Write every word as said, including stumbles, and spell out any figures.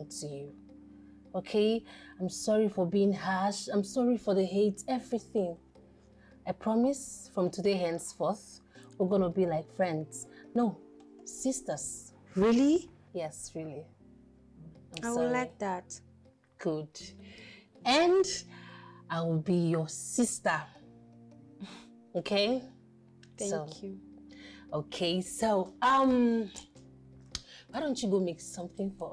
to you. Okay? I'm sorry for being harsh. I'm sorry for the hate, everything. I promise from today henceforth, we're going to be like friends. No, sisters. Really? Yes, really. I'm I sorry. would like that. Good. And I will be your sister. Okay? Thank so, you. Okay, so, um, why don't you go make something for